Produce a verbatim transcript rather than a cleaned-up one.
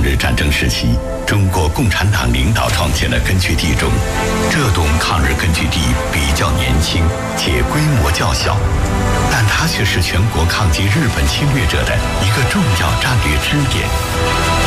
日战争时期，中国共产党领导创建的根据地中，这栋抗日根据地比较年轻且规模较小，但它却是全国抗击日本侵略者的一个重要战略支点。